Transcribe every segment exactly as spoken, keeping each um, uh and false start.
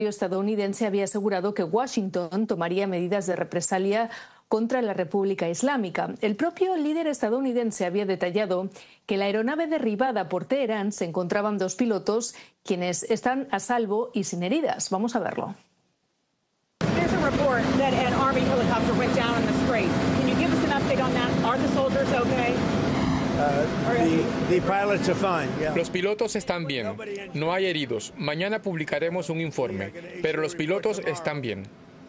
estadounidense había asegurado que Washington tomaría medidas de represalia contra la República Islámica. El propio líder estadounidense había detallado que en la aeronave derribada por Teherán se encontraban dos pilotos, quienes están a salvo y sin heridas. Vamos a verlo. There's a report that an Army helicopter went down in the Strait. Can you give us an update on that? Are the soldiers okay? Uh, the, the pilots are fine, yeah. Los pilotos están bien. No hay heridos. Mañana publicaremos un informe, pero los pilotos están bien.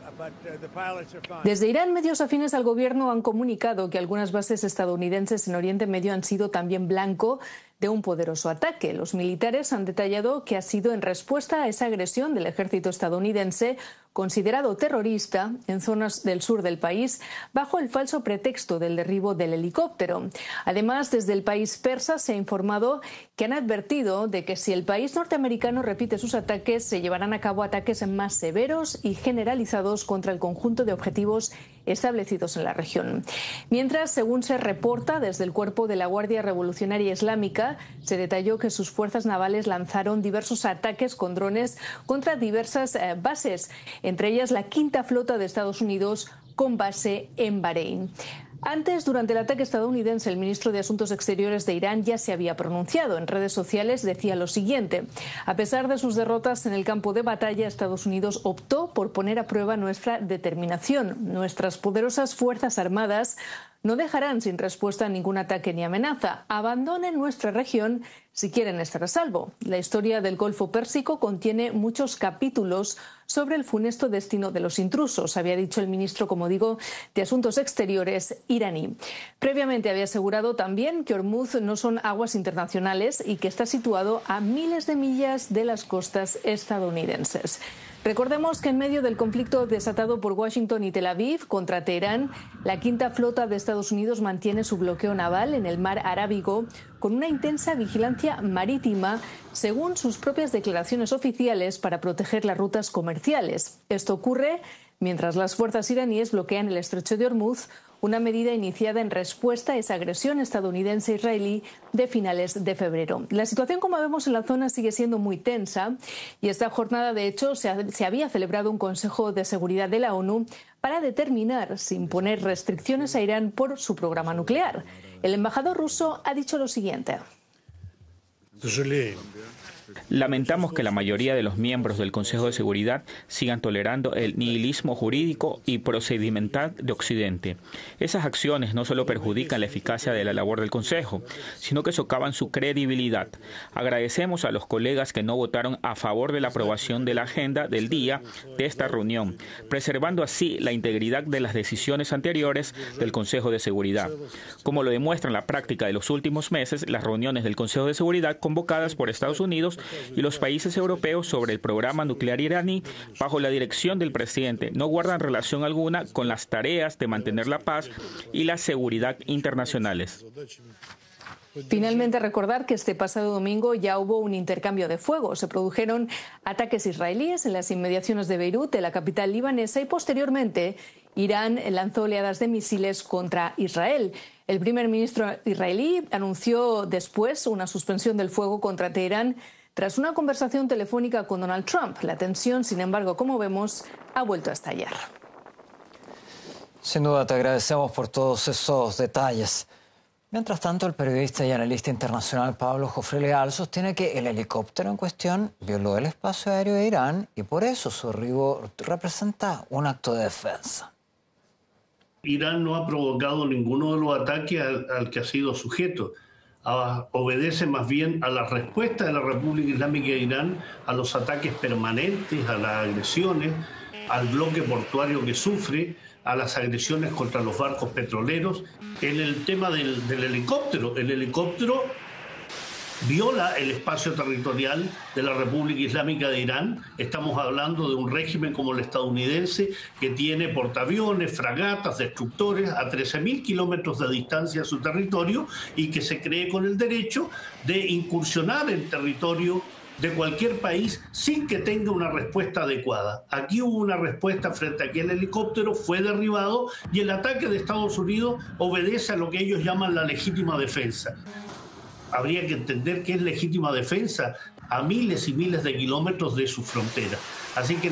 Desde Irán, medios afines al gobierno han comunicado que algunas bases estadounidenses en Oriente Medio han sido también blanco de un poderoso ataque. Los militares han detallado que ha sido en respuesta a esa agresión del ejército estadounidense, considerado terrorista, en zonas del sur del país, bajo el falso pretexto del derribo del helicóptero. Además, desde el país persa se ha informado que han advertido de que si el país norteamericano repite sus ataques, se llevarán a cabo ataques más severos y generalizados contra el conjunto de objetivos establecidos en la región. Mientras, según se reporta desde el cuerpo de la Guardia Revolucionaria Islámica, se detalló que sus fuerzas navales lanzaron diversos ataques con drones contra diversas eh, bases, entre ellas la quinta flota de Estados Unidos con base en Bahrein. Antes, durante el ataque estadounidense, el ministro de Asuntos Exteriores de Irán ya se había pronunciado. En redes sociales decía lo siguiente: a pesar de sus derrotas en el campo de batalla, Estados Unidos optó por poner a prueba nuestra determinación. Nuestras poderosas fuerzas armadas no dejarán sin respuesta ningún ataque ni amenaza. Abandonen nuestra región si quieren estar a salvo. La historia del Golfo Pérsico contiene muchos capítulos sobre el funesto destino de los intrusos, había dicho el ministro, como digo, de Asuntos Exteriores iraní. Previamente había asegurado también que Hormuz no son aguas internacionales y que está situado a miles de millas de las costas estadounidenses. Recordemos que en medio del conflicto desatado por Washington y Tel Aviv contra Teherán, la quinta flota de Estados Unidos mantiene su bloqueo naval en el mar Arábigo con una intensa vigilancia marítima, según sus propias declaraciones oficiales, para proteger las rutas comerciales. Esto ocurre mientras las fuerzas iraníes bloquean el estrecho de Hormuz, una medida iniciada en respuesta a esa agresión estadounidense-israelí de finales de febrero. La situación, como vemos en la zona, sigue siendo muy tensa y esta jornada, de hecho, se, ha, se había celebrado un Consejo de Seguridad de la ONU para determinar si imponer restricciones a Irán por su programa nuclear. El embajador ruso ha dicho lo siguiente. Lamentamos que la mayoría de los miembros del Consejo de Seguridad sigan tolerando el nihilismo jurídico y procedimental de Occidente. Esas acciones no solo perjudican la eficacia de la labor del Consejo, sino que socavan su credibilidad. Agradecemos a los colegas que no votaron a favor de la aprobación de la agenda del día de esta reunión, preservando así la integridad de las decisiones anteriores del Consejo de Seguridad. Como lo demuestra en la práctica de los últimos meses, las reuniones del Consejo de Seguridad convocadas por Estados Unidos y los países europeos sobre el programa nuclear iraní bajo la dirección del presidente no guardan relación alguna con las tareas de mantener la paz y la seguridad internacionales. Finalmente, recordar que este pasado domingo ya hubo un intercambio de fuego. Se produjeron ataques israelíes en las inmediaciones de Beirut, de la capital libanesa, y posteriormente Irán lanzó oleadas de misiles contra Israel. El primer ministro israelí anunció después una suspensión del fuego contra Teherán tras una conversación telefónica con Donald Trump. La tensión, sin embargo, como vemos, ha vuelto a estallar. Sin duda, te agradecemos por todos esos detalles. Mientras tanto, el periodista y analista internacional Pablo Jofré Leal sostiene que el helicóptero en cuestión violó el espacio aéreo de Irán y por eso su derribo representa un acto de defensa. Irán no ha provocado ninguno de los ataques al, al que ha sido sujeto. Uh, obedece más bien a la respuesta de la República Islámica de Irán a los ataques permanentes, a las agresiones, al bloque portuario que sufre, a las agresiones contra los barcos petroleros. En el tema del, del helicóptero, el helicóptero viola el espacio territorial de la República Islámica de Irán. Estamos hablando de un régimen como el estadounidense que tiene portaaviones, fragatas, destructores a trece mil kilómetros de distancia de su territorio y que se cree con el derecho de incursionar en territorio de cualquier país sin que tenga una respuesta adecuada. Aquí hubo una respuesta frente a que el helicóptero fue derribado y el ataque de Estados Unidos obedece a lo que ellos llaman la legítima defensa. Habría que entender qué es legítima defensa. a miles y miles de kilómetros de su frontera. Así que